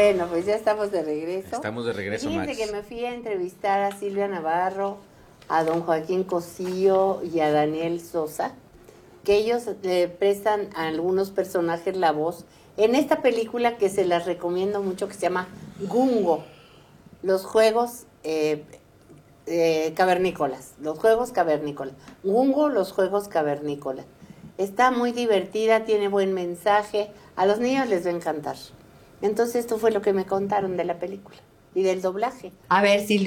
Bueno, pues ya estamos de regreso. Estamos de regreso, Fíjense Max. que me fui a entrevistar a Silvia Navarro, a don Joaquín Cosío y a Daniel Sosa, que ellos le prestan a algunos personajes la voz en esta película que se las recomiendo mucho, que se llama Gungo, los juegos cavernícolas, los juegos cavernícolas. Gungo, los juegos cavernícolas. Está muy divertida, tiene buen mensaje, a los niños les va a encantar. Entonces esto fue lo que me contaron de la película y del doblaje. A ver, Silvia,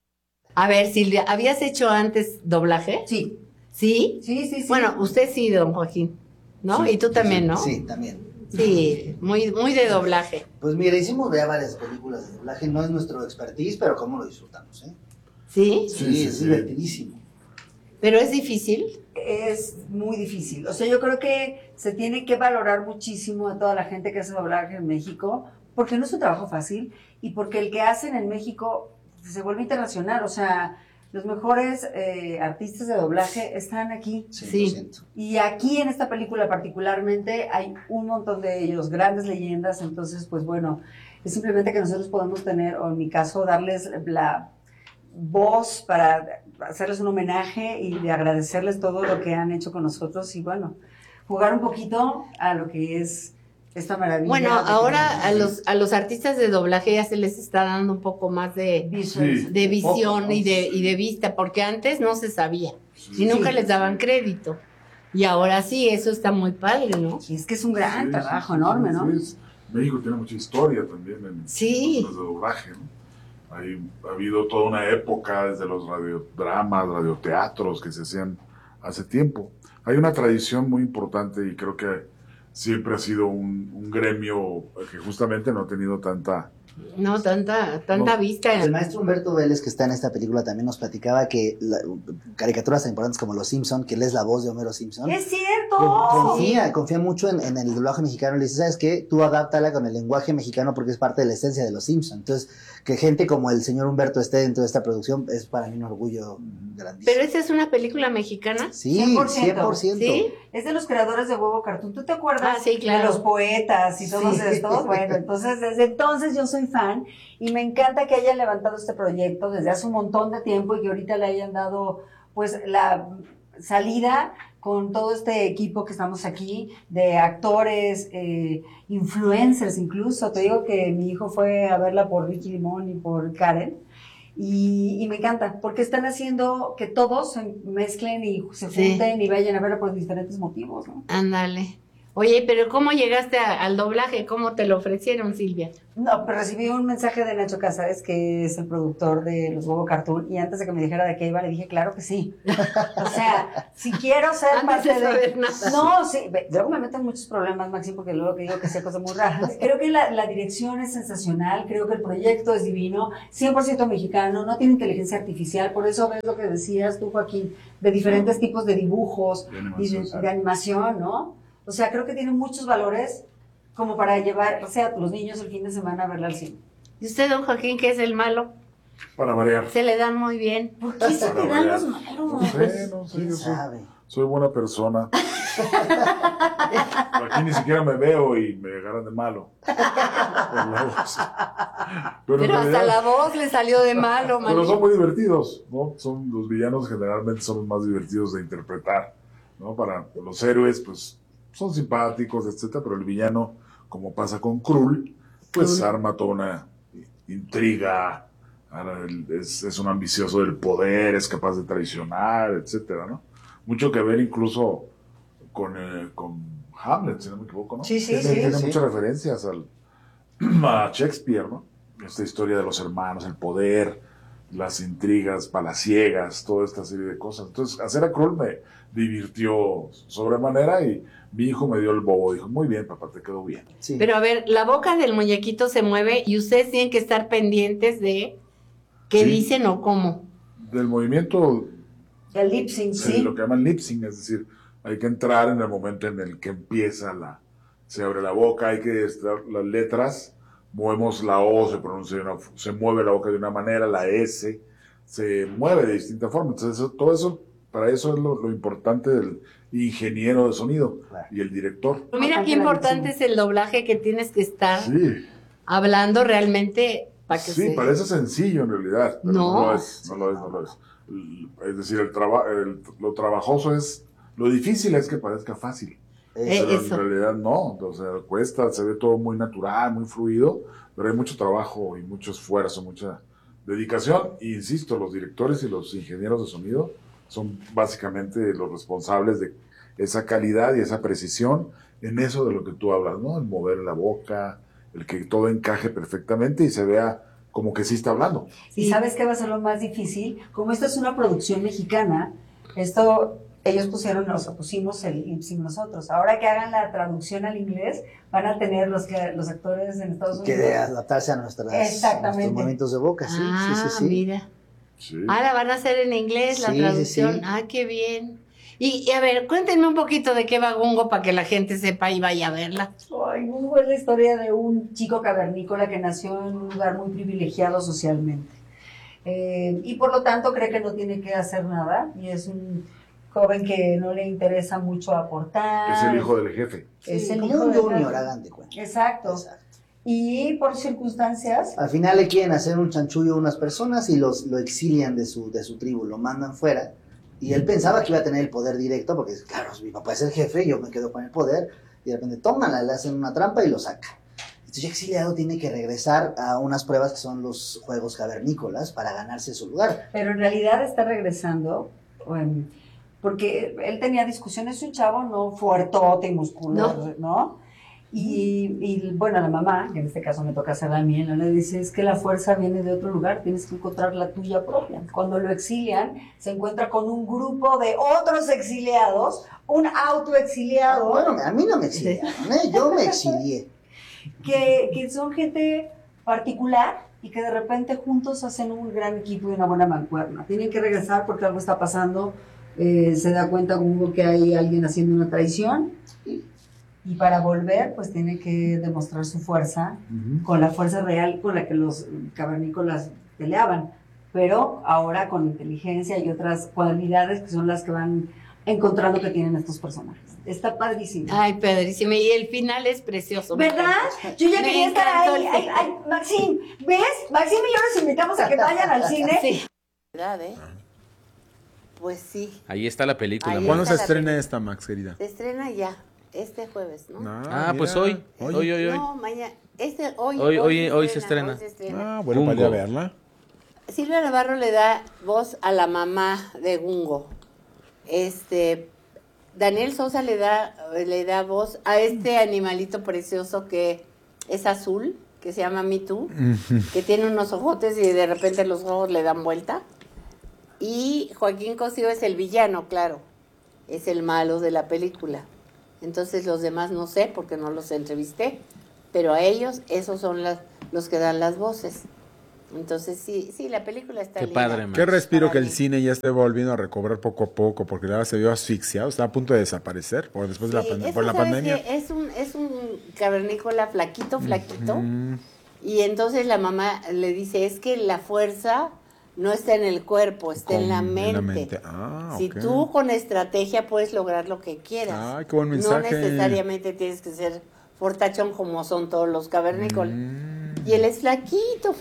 ¿habías hecho antes doblaje? Sí. ¿Sí? Sí. Bueno, usted sí, don Joaquín, ¿no? Sí, y tú también, sí, ¿no? Sí, también. Sí, muy de doblaje. Pues mira, hicimos ya varias películas de doblaje, no es nuestro expertise, pero cómo lo disfrutamos, ¿eh? ¿Sí? Sí, es divertidísimo. Pero es difícil. Es muy difícil. O sea, yo creo que se tiene que valorar muchísimo a toda la gente que hace doblaje en México, porque no es un trabajo fácil y porque el que hacen en México se vuelve internacional. O sea, los mejores artistas de doblaje están aquí. 100%. Y aquí en esta película particularmente hay un montón de ellos, grandes leyendas. Entonces, pues bueno, es simplemente que nosotros podemos tener, o en mi caso, darles la voz para hacerles un homenaje y de agradecerles todo lo que han hecho con nosotros y bueno, jugar un poquito a lo que es esta maravilla. Bueno, ahora a los artistas de doblaje ya se les está dando un poco más de visión poco, y de vista, porque antes no se sabía y nunca Sí. les daban crédito. Y ahora sí, eso está muy padre, ¿no? Y es que es un gran trabajo enorme, ¿no? Sí, México tiene mucha historia también en Sí. los de doblaje, ¿no? Ha habido toda una época desde los radiodramas, radioteatros que se hacían hace tiempo. Hay una tradición muy importante y creo que siempre ha sido un gremio que justamente no ha tenido tanta... No, tanta No. vista. El maestro Humberto Vélez, que está en esta película, también nos platicaba que caricaturas tan importantes como Los Simpson, que él es la voz de Homero Simpson, ¡Es cierto! confía mucho en el doblaje mexicano. Le dice, ¿sabes qué? Tú adáptala con el lenguaje mexicano porque es parte de la esencia de Los Simpson. Entonces, que gente como el señor Humberto esté dentro de esta producción es para mí un orgullo grandísimo. Pero esa es una película mexicana. Sí, 100%. 100%. ¿Sí? Es de los creadores de Huevo Cartoon. ¿Tú te acuerdas Ah, sí, claro. de los poetas y todos Sí. estos? Bueno, entonces desde entonces yo soy fan y me encanta que hayan levantado este proyecto desde hace un montón de tiempo y que ahorita le hayan dado pues la salida con todo este equipo que estamos aquí de actores, influencers incluso. Te digo que mi hijo fue a verla por Ricky Limón y por Karen. Y me encanta, porque están haciendo que todos se mezclen y se junten y vayan a verla por diferentes motivos, ¿no? Ándale. Oye, pero ¿cómo llegaste al doblaje? ¿Cómo te lo ofrecieron, Silvia? No, pero recibí un mensaje de Nacho Casares, que es el productor de Los Huevo Cartoon, y antes de que me dijera de qué iba, le dije, claro que sí. O sea, si quiero ser Antes parte de saber nada. No, sí, luego me meten muchos problemas, Maxi, porque luego que digo que sé cosas muy raras. Creo que la dirección es sensacional, creo que el proyecto es divino, 100% mexicano, no tiene inteligencia artificial, por eso ves lo que decías tú, Joaquín, de diferentes tipos de dibujos, de animación, ¿no? O sea, creo que tiene muchos valores como para llevar, o sea, los niños el fin de semana a verla al cine. ¿Y usted, don Joaquín, que es el malo? Para variar. Se le dan muy bien. ¿Por qué se te dan los malos? No sé, ¿Quién yo sabe? soy buena persona. Aquí ni siquiera me veo y me agarran de malo. Por la voz. Pero en hasta realidad- la voz le salió de malo, Pero manito. son muy divertidos, ¿no? Los villanos generalmente son los más divertidos de interpretar, ¿no? Para los héroes, pues, son simpáticos, etcétera, pero el villano, como pasa con Krull, pues Krull. arma toda una intriga, es un ambicioso del poder, es capaz de traicionar, etcétera, ¿no? Mucho que ver incluso con Hamlet, si no me equivoco, ¿no? Sí, sí, Tiene sí. muchas referencias a Shakespeare, ¿no? Esta historia de los hermanos, el poder, las intrigas palaciegas, toda esta serie de cosas. Entonces, hacer a Krull me divirtió sobremanera y mi hijo me dio el bobo. Dijo, muy bien, papá, te quedó bien. Sí. Pero a ver, la boca del muñequito se mueve y ustedes tienen que estar pendientes de qué Sí. dicen o cómo. Del movimiento, El lip sync, sí. lo que llaman lip sync, es decir, hay que entrar en el momento en el que empieza se abre la boca, hay que estar las letras, movemos la O, se mueve la boca de una manera, la S se mueve de distinta forma. Entonces, todo eso, para eso es lo importante del ingeniero de sonido Claro. y el director. Pero mira qué importante es el doblaje, que tienes que estar Sí, hablando realmente para que Sí, parece sencillo en realidad, pero No. no lo es. Es decir, lo trabajoso es, lo difícil es que parezca fácil. Pero eso. en realidad no, o sea, cuesta, se ve todo muy natural, muy fluido, pero hay mucho trabajo y mucho esfuerzo, mucha dedicación. E insisto, los directores y los ingenieros de sonido son básicamente los responsables de esa calidad y esa precisión en eso de lo que tú hablas, ¿no? El mover la boca, el que todo encaje perfectamente y se vea como que sí está hablando. ¿Y sabes qué va a ser lo más difícil? Como esta es una producción mexicana, ellos pusimos el lip sync nosotros. Ahora que hagan la traducción al inglés, van a tener los actores en Estados Que Unidos. de adaptarse a nuestros movimientos de boca, sí, sí. Mira. Sí. Ahora van a hacer en inglés la Sí, traducción. sí. Ah, qué bien. Y a ver, cuéntenme un poquito de qué va Gungo para que la gente sepa y vaya a verla. Ay, Gungo es la historia de un chico cavernícola que nació en un lugar muy privilegiado socialmente. Y por lo tanto cree que no tiene que hacer nada. Y es un joven que no le interesa mucho aportar. Es el hijo del jefe. Es Sí, el como hijo un del junior, jefe. hagan de cuenta. Exacto. Y por circunstancias, Al final le quieren hacer un chanchullo a unas personas y lo exilian de su tribu, lo mandan fuera. Y él pensaba que iba a tener el poder directo, porque claro, mi papá es el jefe, yo me quedo con el poder, y de repente tómala, le hacen una trampa y lo saca. Entonces, ya exiliado tiene que regresar a unas pruebas que son los juegos cavernícolas para ganarse su lugar. pero en realidad está regresando, porque él tenía discusiones, es un chavo no fuertote y musculoso, ¿no? Y bueno, la mamá, que en este caso me toca hacer a mí, le dice, es que la fuerza viene de otro lugar, tienes que encontrar la tuya propia. Cuando lo exilian, se encuentra con un grupo de otros exiliados, un autoexiliado, Bueno, a mí no me exiliaron, yo me exilié. que son gente particular y que de repente juntos hacen un gran equipo y una buena mancuerna. Tienen que regresar porque algo está pasando, se da cuenta como que hay alguien haciendo una traición y para volver pues tiene que demostrar su fuerza con la fuerza real con la que los cavernícolas peleaban, pero ahora con inteligencia y otras cualidades que son las que van encontrando que tienen estos personajes. Está padrísimo. Ay, padrísimo. Y el final es precioso. ¿Verdad? Yo ya Me quería estar encantó ahí. el Ay, final. ay, Maxim, ¿ves? Maxim y yo los invitamos a que vayan al cine. Sí. ¿Verdad, Pues sí. Ahí está la película. Ahí ¿Cuándo está se la estrena película. esta, Max, querida? Se estrena ya, este jueves, ¿no? Ah, pues hoy. Hoy. No, mañana. Hoy se estrena. Hoy se estrena. Ah, bueno, para ir a Gungo. verla. Silvia Navarro le da voz a la mamá de Gungo. Daniel Sosa le da voz a este animalito precioso que es azul, que se llama Me Too, que tiene unos ojotes y de repente los ojos le dan vuelta. Y Joaquín Cosío es el villano, claro, es el malo de la película. Entonces los demás no sé porque no los entrevisté, pero a ellos esos son los que dan las voces. Entonces sí, la película está Qué linda. padre, Max. Qué respiro Para que el mí. cine ya esté volviendo a recobrar poco a poco, porque la verdad se vio asfixiado, está a punto de desaparecer por después de Sí, por la ¿sabes pandemia. qué? Es un cavernícola flaquito, y entonces la mamá le dice, es que la fuerza no está en el cuerpo, está en la mente. Ah, Si ok. tú con estrategia puedes lograr lo que quieras. Ay, qué buen mensaje. No necesariamente tienes que ser fortachón como son todos los cavernícolas. Y él es flaquito.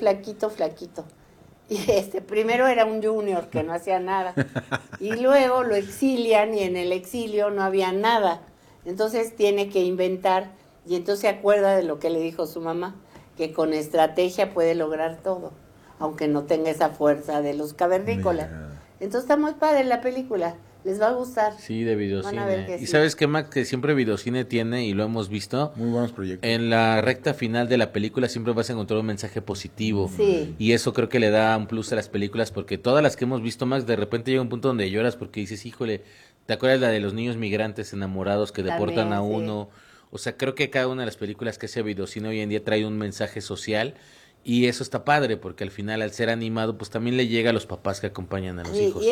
Y primero era un junior que no hacía nada. Y luego lo exilian y en el exilio no había nada. Entonces tiene que inventar y entonces se acuerda de lo que le dijo su mamá, que con estrategia puede lograr todo, aunque no tenga esa fuerza de los cavernícolas. Mira. Entonces está muy padre la película. Les va a gustar. Sí, de Van a ver videocine. que Y sí. sabes qué, Max, que siempre videocine tiene, y lo hemos visto, Muy buenos proyectos. en la recta final de la película siempre vas a encontrar un mensaje positivo. Sí. Y eso creo que le da un plus a las películas, porque todas las que hemos visto, Max, de repente llega un punto donde lloras porque dices, híjole, ¿te acuerdas la de los niños migrantes enamorados que deportan a También, sí. uno? O sea, creo que cada una de las películas que hace videocine hoy en día trae un mensaje social. Y eso está padre, porque al final, al ser animado, pues también le llega a los papás que acompañan a los Sí, hijos. y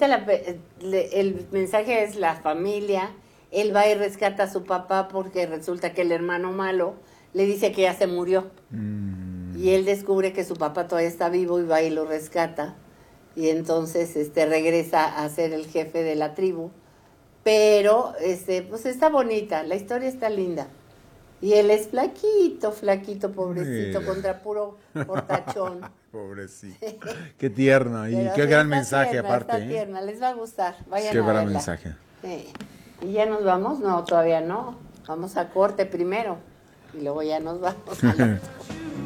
el mensaje es la familia. Él va y rescata a su papá porque resulta que el hermano malo le dice que ya se murió. Y él descubre que su papá todavía está vivo y va y lo rescata. Y entonces regresa a ser el jefe de la tribu. Pero pues está bonita, la historia está linda. Y él es flaquito, flaquito, pobrecito, contra puro portachón. Pobrecito. Qué tierno. Y Pero qué sí, gran está mensaje tierna, aparte. Está tierna, les va a gustar. Vayan Qué a gran verla. mensaje. Sí. ¿Y ya nos vamos? No, todavía no. Vamos a corte primero. Y luego ya nos vamos.